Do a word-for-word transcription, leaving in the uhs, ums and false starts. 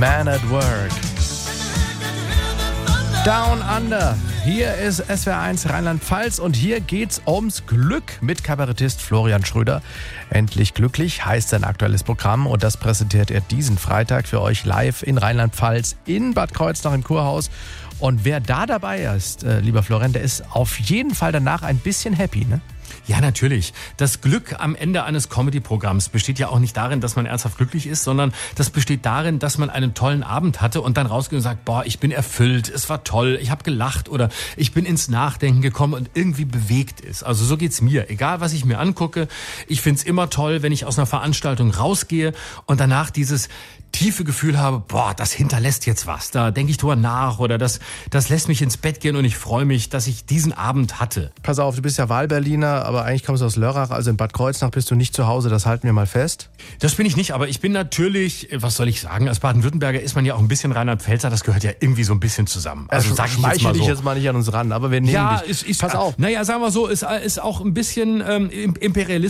Man at Work. Down Under. Hier ist S W R eins Rheinland-Pfalz und hier geht's ums Glück mit Kabarettist Florian Schröder. Endlich glücklich heißt sein aktuelles Programm und das präsentiert er diesen Freitag für euch live in Rheinland-Pfalz in Bad Kreuznach im Kurhaus. Und wer da dabei ist, äh, lieber Florian, der ist auf jeden Fall danach ein bisschen happy, ne? Ja, natürlich. Das Glück am Ende eines Comedy-Programms besteht ja auch nicht darin, dass man ernsthaft glücklich ist, sondern das besteht darin, dass man einen tollen Abend hatte und dann rausgeht und sagt, boah, ich bin erfüllt, es war toll, ich habe gelacht oder ich bin ins Nachdenken gekommen und irgendwie bewegt ist. Also so geht's mir. Egal, was ich mir angucke, ich find's immer toll, wenn ich aus einer Veranstaltung rausgehe und danach dieses tiefe Gefühl habe, boah, das hinterlässt jetzt was. Da denke ich drüber nach oder das, das lässt mich ins Bett gehen und ich freue mich, dass ich diesen Abend hatte. Pass auf, du bist ja Wahlberliner, aber eigentlich kommst du aus Lörrach, also in Bad Kreuznach bist du nicht zu Hause, das halten wir mal fest. Das bin ich nicht, aber ich bin natürlich, was soll ich sagen, als Baden-Württemberger ist man ja auch ein bisschen Rheinland-Pfälzer, das gehört ja irgendwie so ein bisschen zusammen. Also, also sag ich jetzt mal so. dich jetzt mal nicht an uns ran, aber wir nehmen ja, dich. Ist, ist, Pass auf. Naja, sagen wir so, ist, ist auch ein bisschen ähm, imperialistisch